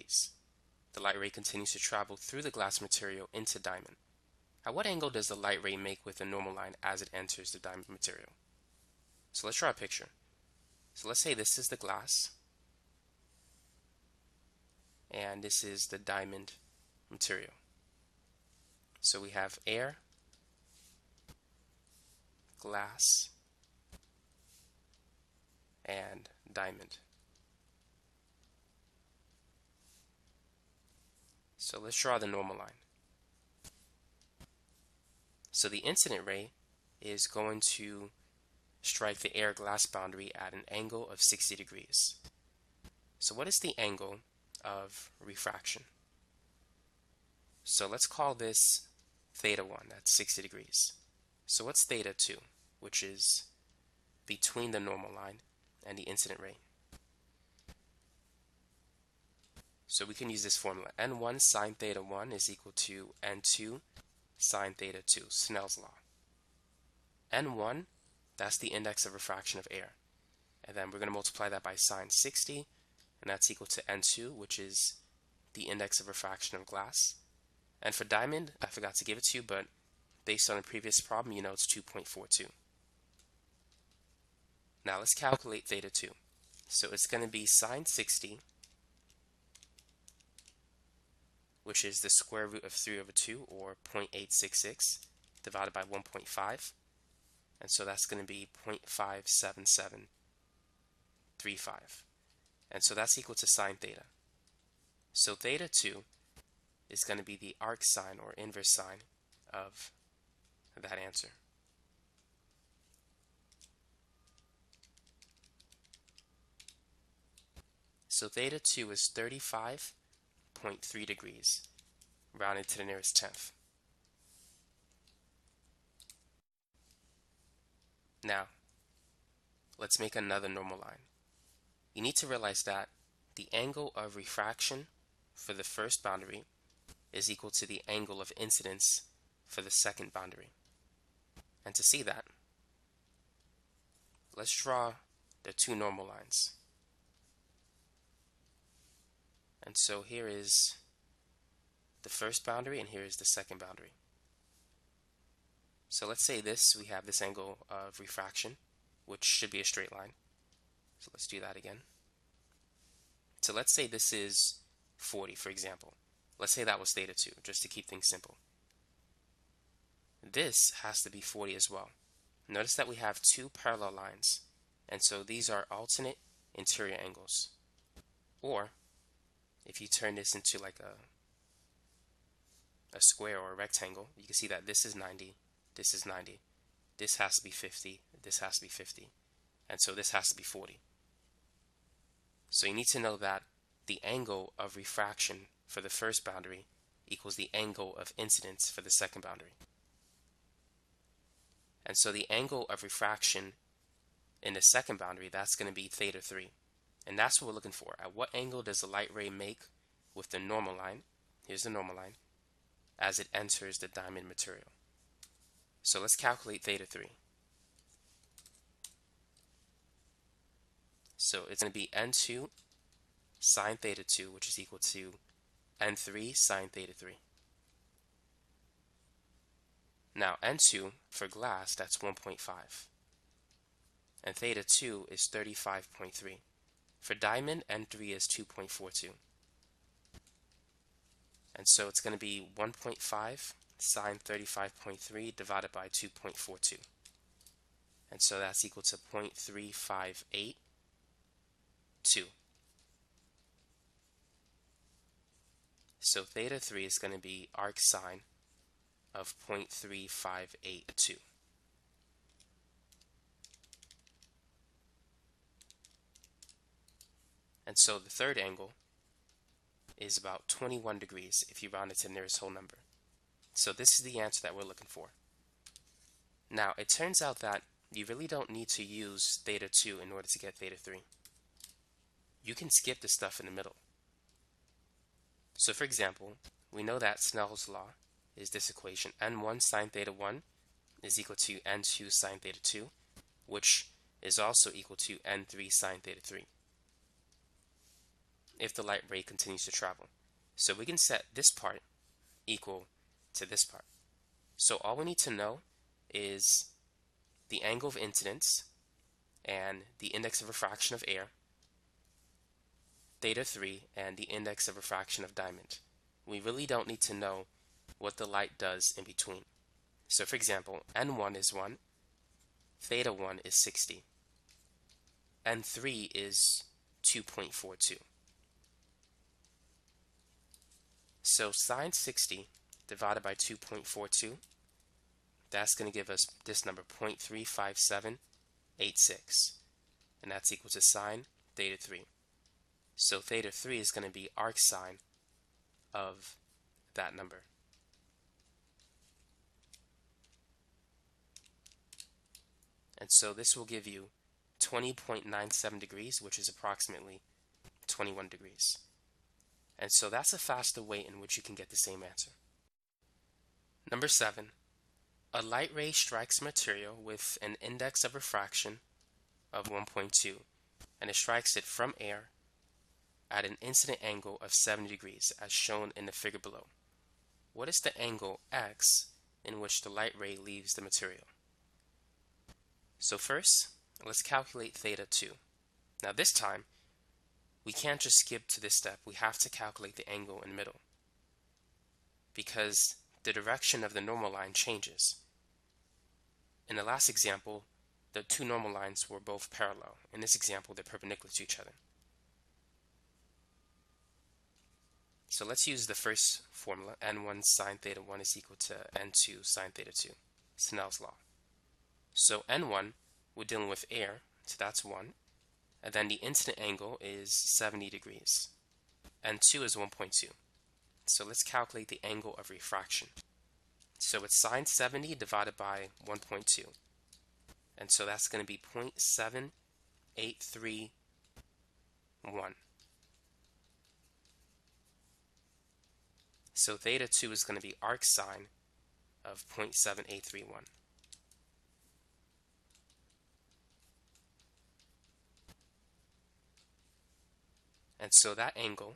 degrees. The light ray continues to travel through the glass material into diamond. At what angle does the light ray make with the normal line as it enters the diamond material? So let's draw a picture. So let's say this is the glass, and this is the diamond material. So we have air, glass, and diamond. So let's draw the normal line. So the incident ray is going to strike the air-glass boundary at an angle of 60 degrees. So what is the angle of refraction? So let's call this theta 1, that's 60 degrees. So what's theta 2, which is between the normal line and the incident ray? So we can use this formula. N1 sine theta 1 is equal to N2 sine theta 2, Snell's law. N1, that's the index of refraction of air. And then we're going to multiply that by sine 60, and that's equal to N2, which is the index of refraction of glass. And for diamond, I forgot to give it to you, but based on a previous problem, you know it's 2.42. Now let's calculate theta 2. So it's going to be sine 60, which is the square root of 3 over 2, or 0.866, divided by 1.5. And so that's going to be 0.57735. And so that's equal to sine theta. So theta 2 is going to be the arc sine, or inverse sine, of that answer. So theta 2 is 35.3 degrees, rounded to the nearest tenth. Now, let's make another normal line. You need to realize that the angle of refraction for the first boundary is equal to the angle of incidence for the second boundary. And to see that, let's draw the two normal lines. And so here is the first boundary, and here is the second boundary. So let's say we have this angle of refraction, which should be a straight line. So let's do that again. So let's say this is 40, for example. Let's say that was theta 2, just to keep things simple. This has to be 40 as well. Notice that we have two parallel lines, and so these are alternate interior angles. Or, if you turn this into like a square or a rectangle, you can see that this is 90, this is 90, this has to be 50, this has to be 50, and so this has to be 40. So you need to know that the angle of refraction for the first boundary equals the angle of incidence for the second boundary. And so the angle of refraction in the second boundary, that's going to be theta 3. And that's what we're looking for. At what angle does the light ray make with the normal line? Here's the normal line, as it enters the diamond material. So let's calculate theta 3. So it's going to be N2 sine theta 2, which is equal to N3 sine theta 3. Now N2 for glass, that's 1.5. And theta 2 is 35.3. For diamond, N3 is 2.42. And so it's going to be 1.5 sine 35.3 divided by 2.42. And so that's equal to 0.3582. So theta 3 is going to be arc sine of 0.3582. And so the third angle is about 21 degrees if you round it to the nearest whole number. So this is the answer that we're looking for. Now, it turns out that you really don't need to use theta 2 in order to get theta 3. You can skip the stuff in the middle. So for example, we know that Snell's law is this equation: N1 sine theta 1 is equal to N2 sine theta 2, which is also equal to N3 sine theta 3. if the light ray continues to travel. So we can set this part equal to this part. So all we need to know is the angle of incidence and the index of refraction of air, theta 3, and the index of refraction of diamond. We really don't need to know what the light does in between. So for example, N1 is 1, theta 1 is 60, N3 is 2.42. So sine 60 divided by 2.42, that's going to give us this number, 0.35786, and that's equal to sine theta 3. So theta 3 is going to be arc sine of that number. And so this will give you 20.97 degrees, which is approximately 21 degrees. And so that's a faster way in which you can get the same answer. Number 7. A light ray strikes a material with an index of refraction of 1.2, and it strikes it from air at an incident angle of 70 degrees, as shown in the figure below. What is the angle x in which the light ray leaves the material? So first, let's calculate theta 2. Now this time, we can't just skip to this step. We have to calculate the angle in the middle, because the direction of the normal line changes. In the last example, the two normal lines were both parallel. In this example, they're perpendicular to each other. So let's use the first formula, n1 sine theta 1 is equal to n2 sine theta 2, Snell's law. So n1, we're dealing with air, so that's 1, and then the incident angle is 70 degrees. N2 is 1.2. So let's calculate the angle of refraction. So it's sine 70 divided by 1.2, and so that's going to be 0.7831. So theta 2 is going to be arc sine of 0.7831. And so that angle